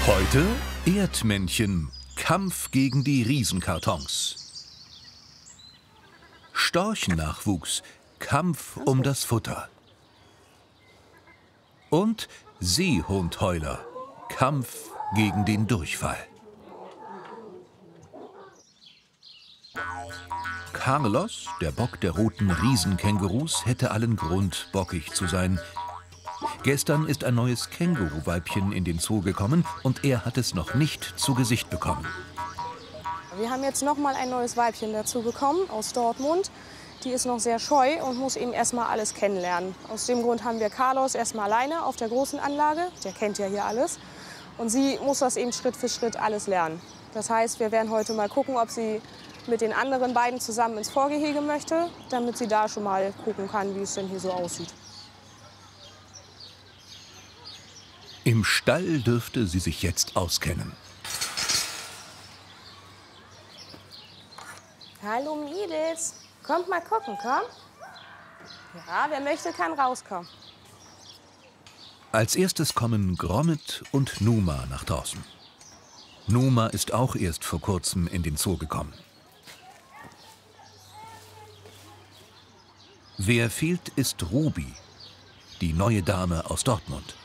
Heute Erdmännchen, Kampf gegen die Riesenkartons. Storchennachwuchs, Kampf um das Futter. Und Seehundheuler, Kampf gegen den Durchfall. Carlos, der Bock der roten Riesenkängurus, hätte allen Grund, bockig zu sein. Gestern ist ein neues Känguruweibchen in den Zoo gekommen und er hat es noch nicht zu Gesicht bekommen. Wir haben jetzt noch mal ein neues Weibchen dazu bekommen aus Dortmund. Die ist noch sehr scheu und muss eben erstmal alles kennenlernen. Aus dem Grund haben wir Carlos erstmal alleine auf der großen Anlage. Der kennt ja hier alles. Und sie muss das eben Schritt für Schritt alles lernen. Das heißt, wir werden heute mal gucken, ob sie mit den anderen beiden zusammen ins Vorgehege möchte, damit sie da schon mal gucken kann, wie es denn hier so aussieht. Im Stall dürfte sie sich jetzt auskennen. Hallo Mädels, kommt mal gucken, komm. Ja, wer möchte, kann rauskommen. Als erstes kommen Gromit und Numa nach draußen. Numa ist auch erst vor kurzem in den Zoo gekommen. Wer fehlt, ist Ruby, die neue Dame aus Dortmund.